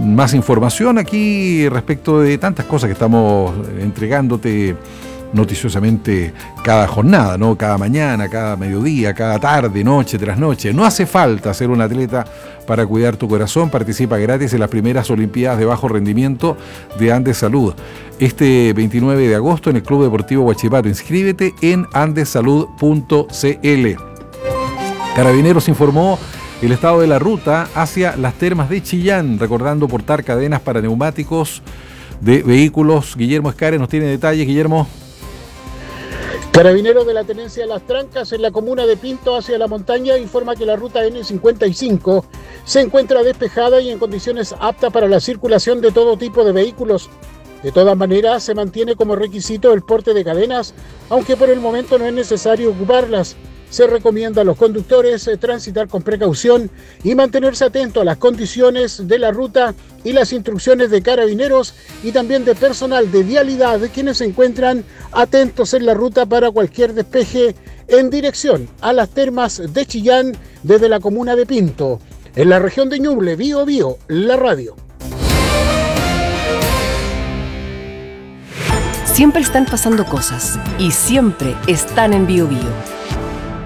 más información aquí respecto de tantas cosas que estamos entregándote noticiosamente cada jornada, ¿no? Cada mañana, cada mediodía, cada tarde, noche tras noche. No hace falta ser un atleta para cuidar tu corazón. Participa gratis en las primeras Olimpiadas de bajo rendimiento de Andes Salud. Este 29 de agosto en el Club Deportivo Huachipato. Inscríbete en andesalud.cl. Carabineros informó el estado de la ruta hacia las termas de Chillán, recordando portar cadenas para neumáticos de vehículos. Guillermo Escares nos tiene detalles. Guillermo. Carabineros de la Tenencia de las Trancas en la comuna de Pinto hacia la montaña informa que la ruta N55 se encuentra despejada y en condiciones aptas para la circulación de todo tipo de vehículos. De todas maneras, se mantiene como requisito el porte de cadenas, aunque por el momento no es necesario ocuparlas. Se recomienda a los conductores transitar con precaución y mantenerse atento a las condiciones de la ruta y las instrucciones de carabineros y también de personal de vialidad, quienes se encuentran atentos en la ruta para cualquier despeje en dirección a las termas de Chillán desde la comuna de Pinto. En la región de Ñuble, Bío Bío, la radio. Siempre están pasando cosas y siempre están en Bío Bío.